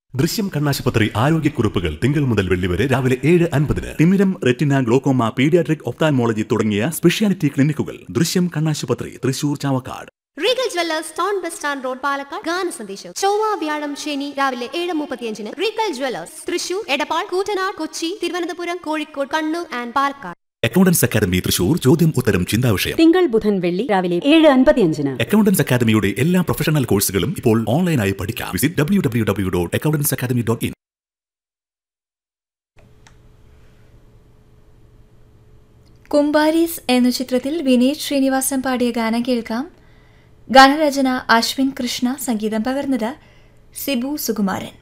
ദൃശ്യം കണ്ണാശുപത്രി ആരോഗ്യക്കുറിപ്പുകൾ തിങ്കൾ മുതൽ വെള്ളി വരെ രാവിലെ 7:50. തിമിരം, റെറ്റിന, ഗ്ലോക്കോമ, പീഡിയാട്രിക്, ഒപ്താൽമോളജി തുടങ്ങിയ സ്പെഷ്യാലിറ്റി ക്ലിനിക്കുകൾ. ദൃശ്യം കണ്ണാശുപത്രി, Thrissur, Chavakkad. Regal Jewellers, town bus stand road, Palakkad. ഗാന സന്ദേശം ചൊവ്വ, വ്യാഴം, ശനി രാവിലെ 7:35. Regal Jewellers, Thrissur, Edappal, Koottanad, Kochi, Thiruvananthapuram, Kozhikode, Kannur and Palakkad. Accountants academy Thrissur ചോദ്യം ഉത്തരം ചിന്താവിഷയം തിങ്കൾ, ബുധൻ, വെള്ളി രാവിലെ 7:55. അക്കൗണ്ടൻസ് അക്കാദമിയുടെ എല്ലാ പ്രൊഫഷണൽ കോഴ്സുകളും ഇപ്പോൾ ഓൺലൈനായി പഠിക്കാം. Visit www.accountanceacademy.in. കുംബാരീസ് എന്ന ചിത്രത്തിൽ വിനീത് ശ്രീനിവാസൻ പാടിയ ഗാനം കേൾക്കാം. ഗാനരചന അശ്വിൻ കൃഷ്ണ, സംഗീതം പകർന്നത് സിബു സുകുമാരൻ.